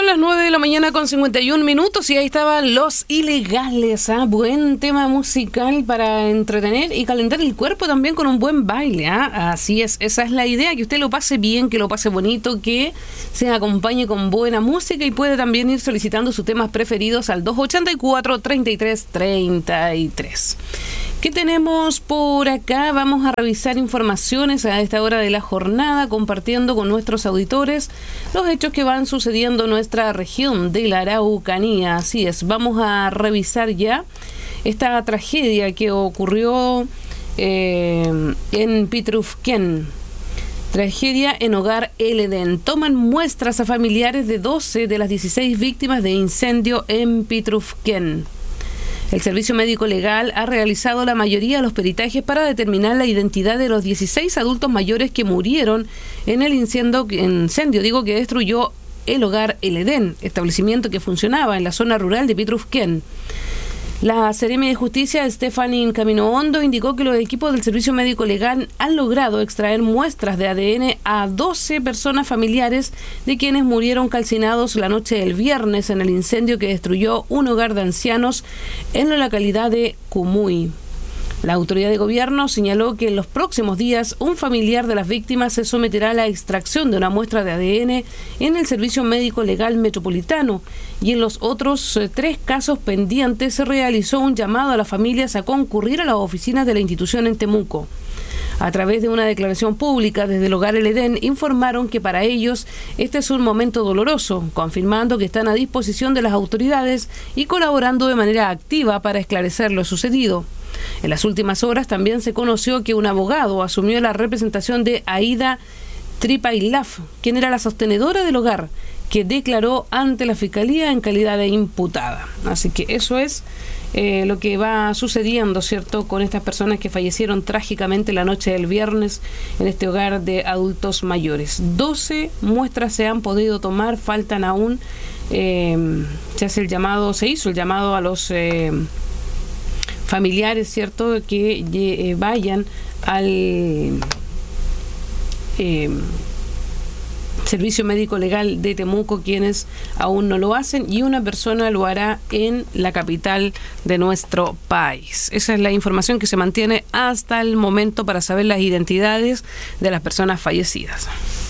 Son las 9 de la mañana con 51 minutos y ahí estaban Los Ilegales. Buen tema musical para entretener y calentar el cuerpo también con un buen baile. Así es, esa es la idea, que usted lo pase bien, que lo pase bonito, que se acompañe con buena música y puede también ir solicitando sus temas preferidos al 284-3333. ¿Qué tenemos por acá? Vamos a revisar informaciones a esta hora de la jornada, compartiendo con nuestros auditores los hechos que van sucediendo en nuestra región de la Araucanía. Así es, vamos a revisar ya esta tragedia que ocurrió en Pitrufquén. Tragedia en Hogar El Edén. Toman muestras a familiares de 12 de las 16 víctimas de incendio en Pitrufquén. El Servicio Médico Legal ha realizado la mayoría de los peritajes para determinar la identidad de los 16 adultos mayores que murieron en el incendio que destruyó el Hogar El Edén, establecimiento que funcionaba en la zona rural de Pitrufquén. La Seremi de Justicia, Stephanie Camino Hondo, indicó que los equipos del Servicio Médico Legal han logrado extraer muestras de ADN a 12 personas familiares de quienes murieron calcinados la noche del viernes en el incendio que destruyó un hogar de ancianos en la localidad de Cumuy. La autoridad de gobierno señaló que en los próximos días un familiar de las víctimas se someterá a la extracción de una muestra de ADN en el Servicio Médico Legal Metropolitano y en los otros 3 casos pendientes se realizó un llamado a las familias a concurrir a las oficinas de la institución en Temuco. A través de una declaración pública desde el Hogar El Edén informaron que para ellos este es un momento doloroso, confirmando que están a disposición de las autoridades y colaborando de manera activa para esclarecer lo sucedido. En las últimas horas también se conoció que un abogado asumió la representación de Aida Tripailaf, quien era la sostenedora del hogar, que declaró ante la Fiscalía en calidad de imputada. Así que eso es lo que va sucediendo, ¿cierto?, con estas personas que fallecieron trágicamente la noche del viernes en este hogar de adultos mayores. 12 muestras se han podido tomar, faltan aún. Se hizo el llamado a los familiares, ¿cierto?, que vayan al Servicio Médico Legal de Temuco, quienes aún no lo hacen, y una persona lo hará en la capital de nuestro país. Esa es la información que se mantiene hasta el momento para saber las identidades de las personas fallecidas.